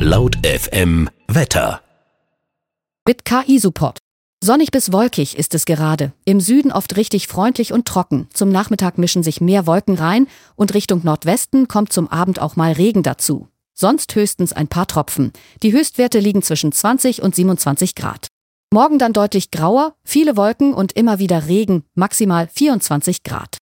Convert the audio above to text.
Laut FM Wetter. Mit KI-Support. Sonnig bis wolkig ist es gerade. Im Süden oft richtig freundlich und trocken. Zum Nachmittag mischen sich mehr Wolken rein und Richtung Nordwesten kommt zum Abend auch mal Regen dazu. Sonst höchstens ein paar Tropfen. Die Höchstwerte liegen zwischen 20 und 27 Grad. Morgen dann deutlich grauer, viele Wolken und immer wieder Regen, maximal 24 Grad.